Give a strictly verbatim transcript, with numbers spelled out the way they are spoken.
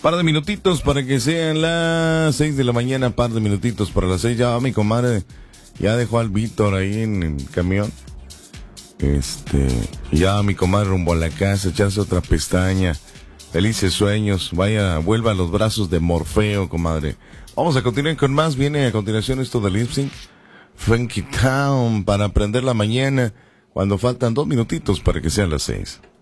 Par de minutitos para que sean las seis de la mañana, par de minutitos para las seis. Ya va mi comadre, ya dejó al Víctor ahí en el camión. Este, ya va mi comadre rumbo a la casa, echarse otra pestaña. Felices sueños, vaya, vuelva a los brazos de Morfeo, comadre. Vamos a continuar con más, viene a continuación esto de Lip Sync. Funky Town para aprender la mañana, cuando faltan dos minutitos para que sean las seis.